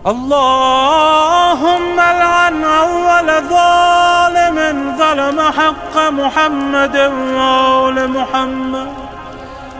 اللهم العن أول ظالم ظلم حق محمد وآل محمد.